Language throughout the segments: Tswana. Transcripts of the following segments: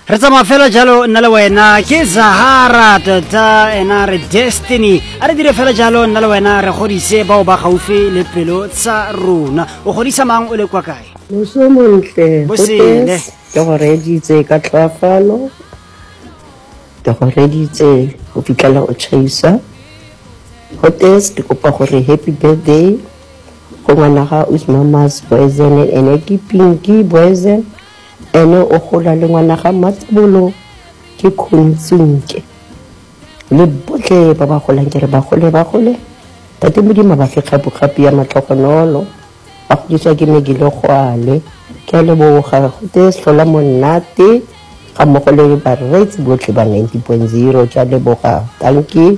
Re tsamaya fela jalo nna le wena ke Zahara tota ena re Destiny a re dire fela jalo nna le wena re godise bao ba gaufi le pelo tsa rona o godisa mang o le kwa kae Moso montle Bosele. ke go reditse ka tlhoafalo ke go reditse go fitlhela o chaisa hotes ke kopa gore happy birthday go ngwana ga Usmamas Boyzen ene ke Pinky Boyzen ene o gola le ngwana ga Matsibolo ke Khuntsunke le botle ba ba golang ke re ba gole tate modimo ba fe kgapi ya matlhogonolo ba go ditsa ke Megile Goale ke le boga gote hlola monate ga mo go le ba rates botle ba 90.0 tja le boga thank you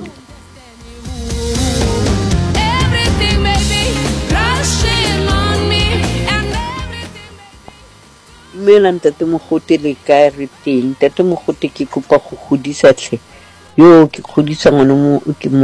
Mela ntate mogote le ka re teng tate mogote ke kopa go godisa tle yo ke godisa ngwana mo o ke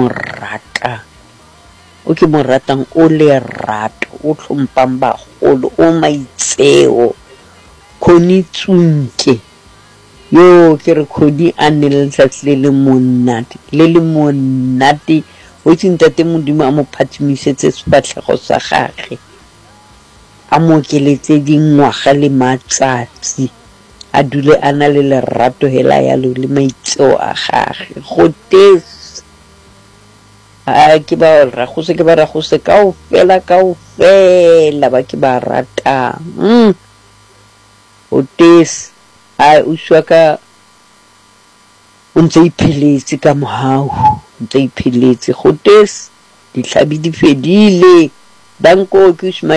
mo ratang o le rato o tlhompang bagolo o maitseo Khoni Tsunke yo ke re Khoni a ne le letsatsi le le monate o tsintate modimo a mo phathimisetse sefatlhego sa gagwe a mo keletse dingwaga le matsatsi a dule a na le lerato hela ya le maitseo a gagwe gotes ke ba ragose kaofela ba ke ba ratang gotes o shwa ka o ntse ipheletse ka mohau ntse ipheletse gotes ditlhabi di fedile danko ke